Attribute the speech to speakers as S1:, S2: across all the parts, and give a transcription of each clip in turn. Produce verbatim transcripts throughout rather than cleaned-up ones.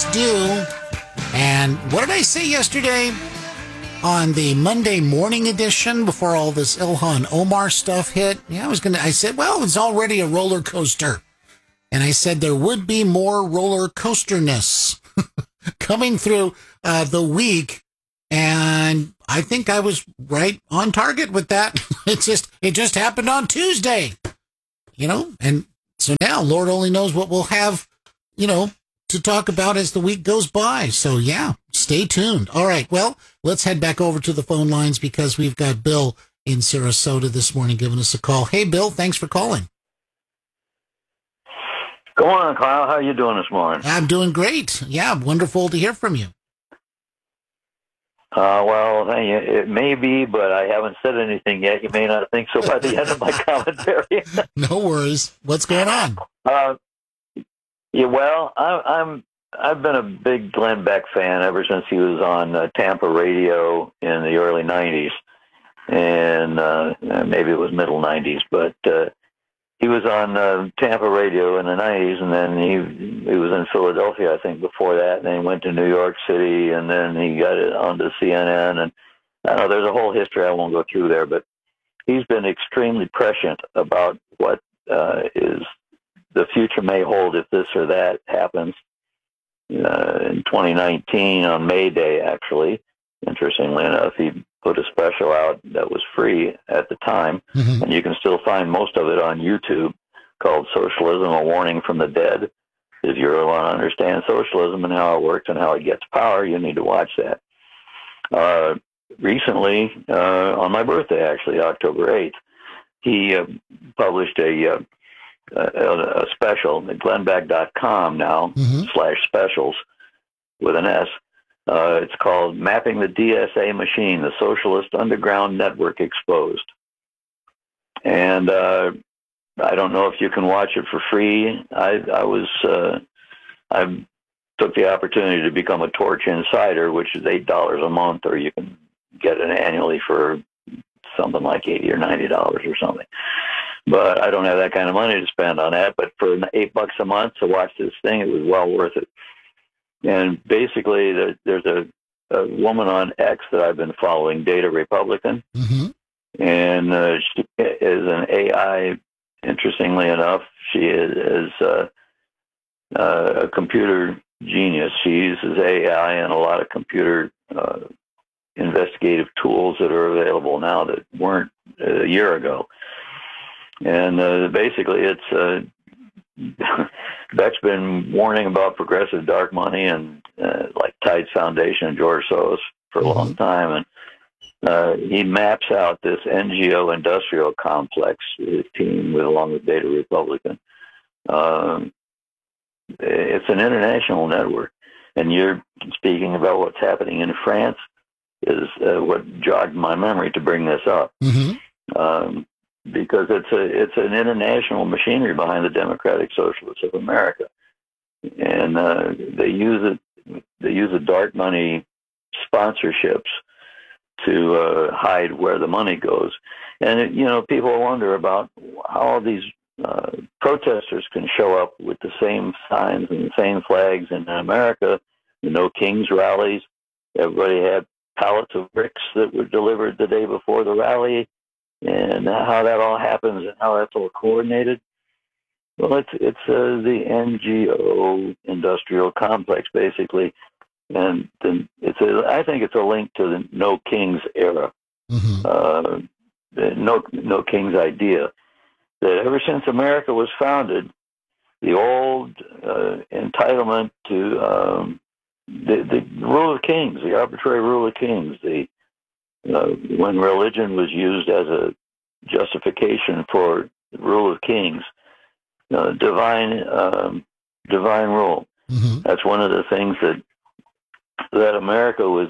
S1: just do. And what did I say yesterday on the Monday morning edition before all this Ilhan Omar stuff hit? Yeah, I was going to, I said, well, it's already a roller coaster. And I said there would be more roller coasterness coming through uh, the week. And I think I was right on target with that. It just, it just happened on Tuesday, you know, and so now Lord only knows what we'll have, you know, to talk about as the week goes by. So yeah, stay tuned. All right. Well, let's head back over to the phone lines because we've got Bill in Sarasota this morning giving us a call. Hey, Bill, thanks for calling.
S2: Go on, Kyle. How are you doing this morning?
S1: I'm doing great. Yeah, wonderful to hear from you.
S2: Uh, well, thank you. It may be, but I haven't said anything yet. You may not think so by the end of my commentary.
S1: No worries. What's going on?
S2: Uh, yeah, well, I, I'm I've been a big Glenn Beck fan ever since he was on uh, Tampa radio in the early nineties, and uh, maybe it was middle nineties, but uh, he was on uh, Tampa radio in the nineties, and then he he was in Philadelphia, I think, before that, and then he went to New York City, and then he got it onto C N N, and I don't know, there's a whole history. I won't go through there, but he's been extremely prescient about what uh, is the future may hold if this or that happens. Uh, in twenty nineteen, on May Day, actually, interestingly enough, he put a special out that was free at the time, mm-hmm. and you can still find most of it on YouTube, called Socialism, A Warning from the Dead. If you really want to understand socialism and how it works and how it gets power, you need to watch that. Uh, recently, uh, on my birthday, actually, October eighth, he uh, published a, uh, a, a special at glenn beck dot com now, mm-hmm. slash specials with an S. Uh, it's called Mapping the D S A Machine, the Socialist Underground Network Exposed. And uh, I don't know if you can watch it for free. I, I was, uh, I took the opportunity to become a Torch Insider, which is eight dollars a month, or you can get it annually for something like eighty or ninety dollars or something. But I don't have that kind of money to spend on that. But for eight bucks a month to watch this thing, it was well worth it. And basically, there's a, a woman on X that I've been following, Data Republican, mm-hmm. and uh, she is an A I. Interestingly enough, she is, is uh, uh, a computer genius. She uses A I and a lot of computer uh, investigative tools that are available now that weren't a year ago. And uh, basically, it's uh, Beck's been warning about progressive dark money and uh, like Tides Foundation and George Soros for a mm-hmm. long time. And uh, he maps out this N G O industrial complex, his team, with along with Data Republican. Um, it's an international network. And you're speaking about what's happening in France is uh, what jogged my memory to bring this up. Mm-hmm. Um, because it's a it's an international machinery behind the Democratic Socialists of America, and uh, they use it. They use the dark money sponsorships to uh, hide where the money goes, and it, you know, people wonder about how all these uh, protesters can show up with the same signs and the same flags. And in America, the No Kings rallies, everybody had pallets of bricks that were delivered the day before the rally. And how that all happens and how that's all coordinated. Well, it's it's uh, the N G O industrial complex, basically, and then it's a, I think it's a link to the No Kings era, mm-hmm. uh, the No No Kings idea that ever since America was founded, the old uh, entitlement to um, the the rule of kings, the arbitrary rule of kings, the Uh, when religion was used as a justification for the rule of kings, uh, divine um, divine rule. Mm-hmm. That's one of the things that that America was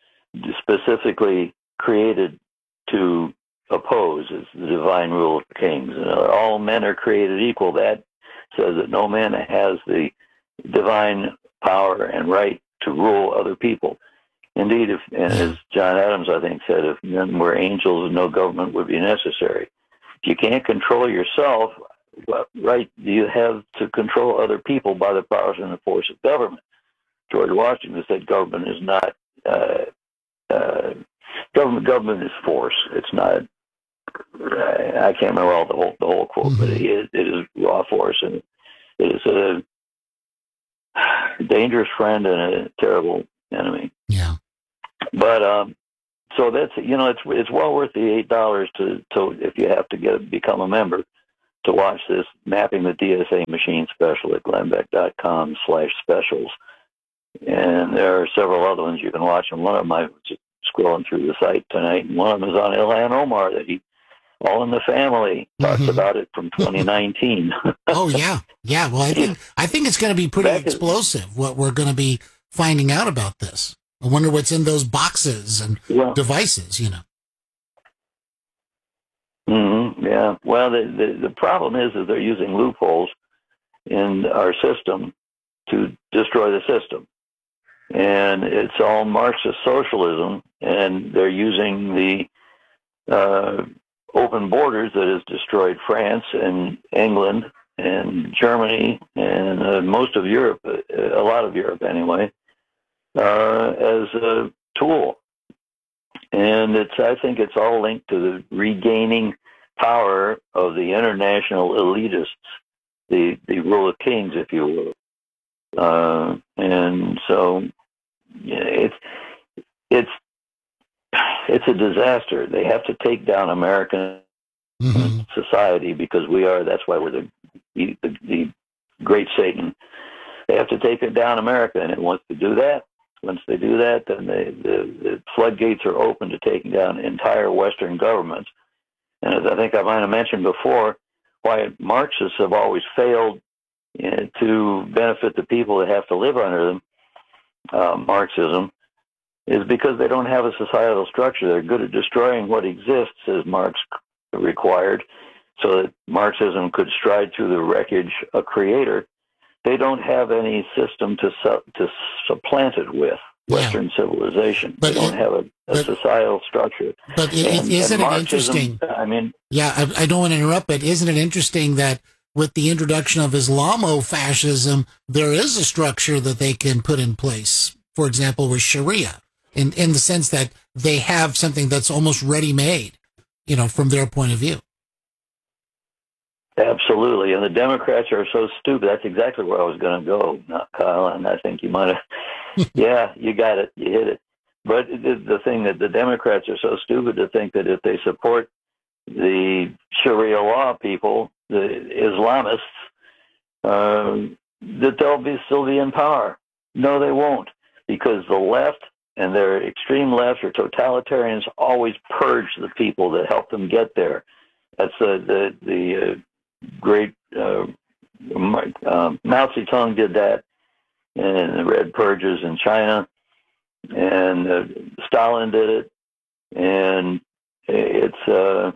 S2: specifically created to oppose, is the divine rule of kings. Uh, all men are created equal. That says that no man has the divine power and right to rule other people. Indeed, if, and as John Adams, I think, said, if men were angels, no government would be necessary. If you can't control yourself, what right do you have to control other people by the powers and the force of government? George Washington said government is not uh, uh, government. Government is force. It's not. I can't remember all the whole the whole quote, mm-hmm. but it is, it is raw force, and it is a dangerous friend and a terrible enemy.
S1: Yeah.
S2: But um, so that's you know it's it's well worth the eight dollars to to if you have to get become a member to watch this Mapping the D S A Machine special at glenn beck dot com slash specials. And there are several other ones you can watch. And one of them I was just scrolling through the site tonight, and one of them is on Ilhan Omar that he. All in the Family talks mm-hmm. about it from twenty nineteen.
S1: Oh yeah, yeah. Well, I think I think it's going to be pretty Back explosive. Is, what we're going to be finding out about this. I wonder what's in those boxes and well, devices. You know.
S2: Mm-hmm, yeah. Well, the, the the problem is that they're using loopholes in our system to destroy the system, and it's all Marxist socialism, and they're using the. Uh, open borders that has destroyed France and England and Germany and uh, most of Europe, uh, a lot of Europe anyway, uh, as a tool. And it's, I think it's all linked to the regaining power of the international elitists, the, the rule of kings, if you will. Uh, and so yeah, it's, it's, It's a disaster. They have to take down American mm-hmm. society because we are, that's why we're the, the, the great Satan. They have to take it down America, and it wants to do that. Once they do that, then they, the, the floodgates are open to taking down entire Western governments. And as I think I might have mentioned before, why Marxists have always failed you know, to benefit the people that have to live under them, uh, Marxism, is because they don't have a societal structure. They're good at destroying what exists, as Marx required, so that Marxism could stride through the wreckage of creator. They don't have any system to su- to supplant it with, Western yeah. civilization. But they don't it, have a, a but, societal structure.
S1: But it, and, isn't and it interesting?
S2: I mean...
S1: Yeah, I, I don't want to interrupt, but isn't it interesting that with the introduction of Islamo-fascism, there is a structure that they can put in place, for example, with Sharia? In in the sense that they have something that's almost ready-made, you know, from their point of view.
S2: Absolutely. And the Democrats are so stupid. That's exactly where I was going to go, not Kyle. And I think you might have, yeah, you got it. You hit it. But the, the thing that the Democrats are so stupid to think that if they support the Sharia law people, the Islamists, uh, that they'll be still be in power. No, they won't, because the left and their extreme left or totalitarians always purge the people that help them get there. That's uh, the the uh, great uh, uh, Mao Zedong did that in the Red Purges in China, and uh, Stalin did it, and it's uh,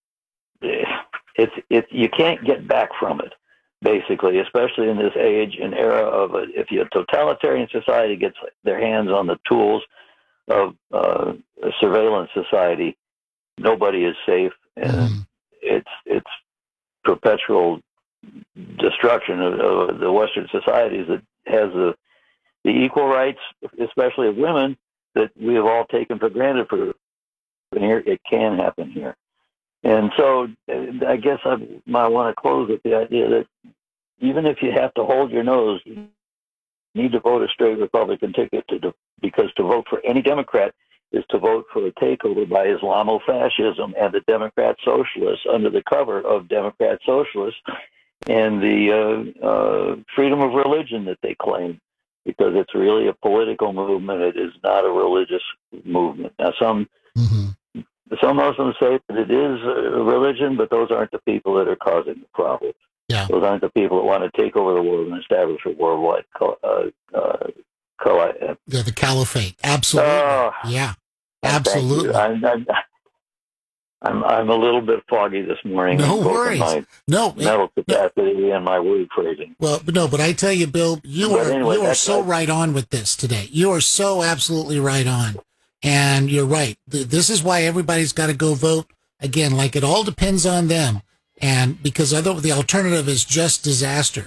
S2: it's it's you can't get back from it. Basically, especially in this age and era of a, if a totalitarian society gets their hands on the tools of uh, a surveillance society, nobody is safe, and mm-hmm. it's it's perpetual destruction of, of the Western societies that has the the equal rights, especially of women, that we have all taken for granted. For here, it can happen here. And so I guess I might want to close with the idea that even if you have to hold your nose, you need to vote a straight Republican ticket to, because to vote for any Democrat is to vote for a takeover by Islamofascism and the Democrat Socialists under the cover of Democrat Socialists and the uh, uh, freedom of religion that they claim, because it's really a political movement. It is not a religious movement. Now, some mm-hmm. Some Muslims say that it is a religion, but those aren't the people that are causing the problem.
S1: Yeah.
S2: Those aren't the people that want to take over the world and establish a worldwide uh, uh, uh,
S1: yeah, the caliphate. Absolutely. Uh, yeah, absolutely.
S2: I'm, I'm, I'm I'm a little bit foggy this morning.
S1: No worries.
S2: My
S1: no
S2: mental capacity no. and my word phrasing.
S1: Well, but no, but I tell you, Bill, you but are anyway, you are so right. right on with this today. You are so absolutely right on. And you're right. This is why everybody's got to go vote. Again, like it all depends on them. And because other, the alternative is just disaster.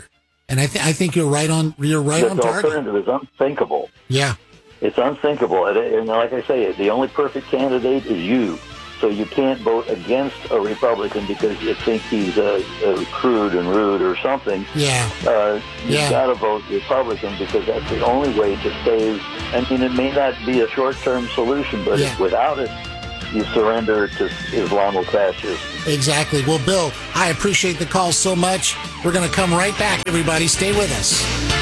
S1: And I, th- I think you're right on. You're right
S2: This
S1: on target.
S2: alternative is unthinkable.
S1: Yeah.
S2: It's unthinkable. And, and like I say, the only perfect candidate is you. So you can't vote against a Republican because you think he's uh, uh, crude and rude or something.
S1: Yeah.
S2: Uh, you've
S1: Yeah.
S2: got to vote Republican because that's the only way to save. I mean, it may not be a short-term solution, but
S1: Yeah.
S2: without it, you surrender to Islamofascism.
S1: Exactly. Well, Bill, I appreciate the call so much. We're going to come right back. Everybody, stay with us.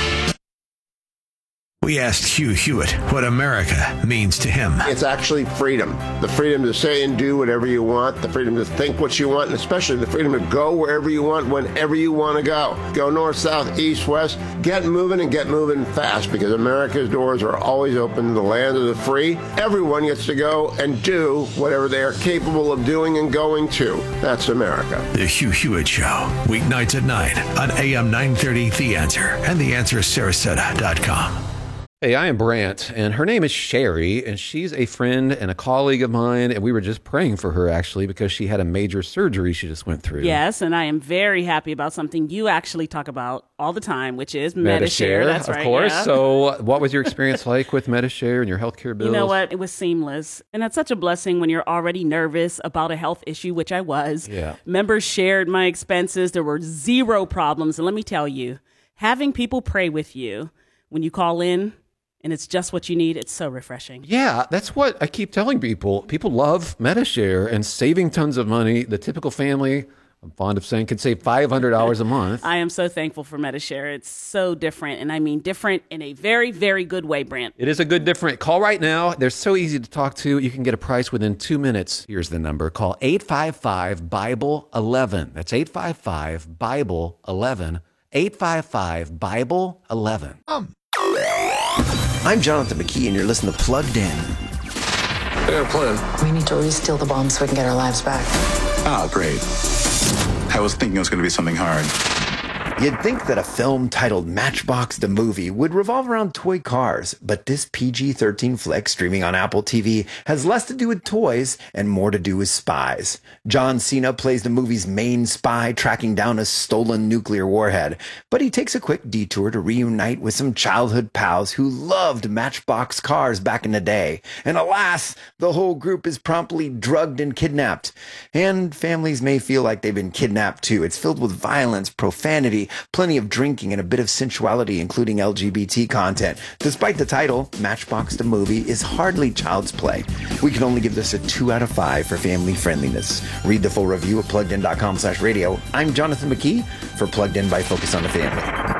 S3: We asked Hugh Hewitt what America means to him.
S4: It's actually freedom. The freedom to say and do whatever you want, the freedom to think what you want, and especially the freedom to go wherever you want, whenever you want to go. Go north, south, east, west. Get moving and get moving fast because America's doors are always open to the land of the free. Everyone gets to go and do whatever they are capable of doing and going to. That's America.
S3: The Hugh Hewitt Show, weeknights at nine on A M nine thirty The Answer and the answer sarasota dot com.
S5: Hey, I am Brant, and her name is Sherry, and she's a friend and a colleague of mine, and we were just praying for her, actually, because she had a major surgery she just went through.
S6: Yes, and I am very happy about something you actually talk about all the time, which is Medi-Share. That's
S5: of
S6: right,
S5: course.
S6: yeah.
S5: So what was your experience like with Medi-Share and your healthcare bills?
S6: You know what? It was seamless. And that's such a blessing when you're already nervous about a health issue, which I was.
S5: Yeah.
S6: Members shared my expenses. There were zero problems. And let me tell you, having people pray with you when you call in, and it's just what you need. It's so refreshing.
S5: Yeah, that's what I keep telling people. People love Medi-Share and saving tons of money. The typical family, I'm fond of saying, can save five hundred dollars a month.
S6: I am so thankful for Medi-Share. It's so different. And I mean different in a very, very good way, Brant.
S5: It is a good different. Call right now. They're so easy to talk to. You can get a price within two minutes. Here's the number. Call eight five five, Bible eleven. That's eight five five, Bible eleven. eight five five, Bible eleven.
S7: Um. I'm Jonathan McKee, and you're listening to Plugged In.
S4: I got a plan.
S8: We need to re-steal the bomb so we can get our lives back.
S9: Oh, great. I was thinking it was going to be something hard.
S7: You'd think that a film titled Matchbox the Movie would revolve around toy cars, but this P G thirteen flick streaming on Apple T V has less to do with toys and more to do with spies. John Cena plays the movie's main spy tracking down a stolen nuclear warhead, but he takes a quick detour to reunite with some childhood pals who loved Matchbox cars back in the day. And alas, the whole group is promptly drugged and kidnapped. And families may feel like they've been kidnapped too. It's filled with violence, profanity, plenty of drinking, and a bit of sensuality, including L G B T content. Despite the title, Matchbox the Movie is hardly child's play. We can only give this a two out of five for family friendliness. Read the full review at pluggedin.com slash radio. I'm Jonathan McKee for Plugged In by Focus on the Family.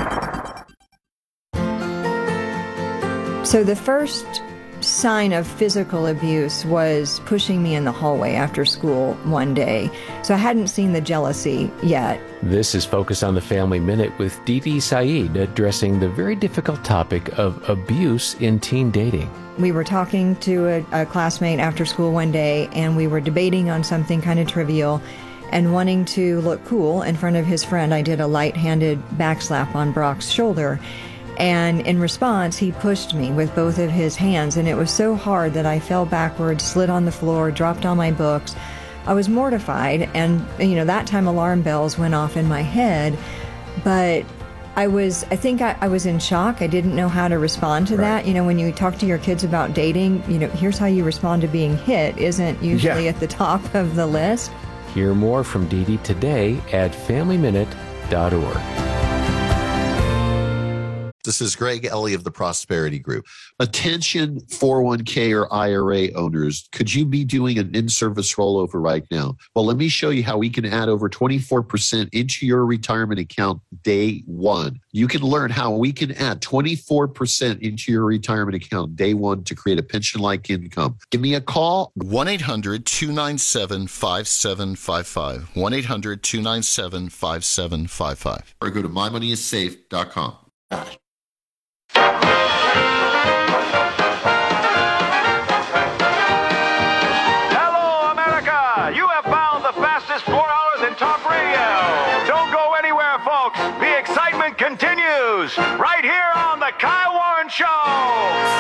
S10: So the first sign of physical abuse was pushing me in the hallway after school one day. So I hadn't seen the jealousy yet.
S11: This is Focus on the Family Minute with Dee Dee Saeed addressing the very difficult topic of abuse in teen dating.
S10: We were talking to a, a classmate after school one day, and we were debating on something kind of trivial, and wanting to look cool in front of his friend, I did a light-handed backslap on Brock's shoulder. And in response, he pushed me with both of his hands, and it was so hard that I fell backwards, slid on the floor, dropped all my books. I was mortified, and, you know, that time alarm bells went off in my head, but I was, I think I, I was in shock. I didn't know how to respond to
S7: Right.
S10: that. You know, when you talk to your kids about dating, you know, here's how you respond to being hit isn't usually
S7: Yeah.
S10: at the top of the list.
S11: Hear more from Dee Dee today at family minute dot org.
S12: This is Greg Ellie of the Prosperity Group. Attention four oh one k or I R A owners, could you be doing an in-service rollover right now? Well, let me show you how we can add over twenty-four percent into your retirement account day one. You can learn how we can add twenty-four percent into your retirement account day one to create a pension-like income. Give me a call.
S13: one eight hundred two nine seven five seven five five. one eight hundred two nine seven five seven five five. Or go to my money is safe dot com.
S14: Hello, America! You have found the fastest four hours in talk radio. Don't go anywhere, folks. The excitement continues right here on The Kyle Warren Show.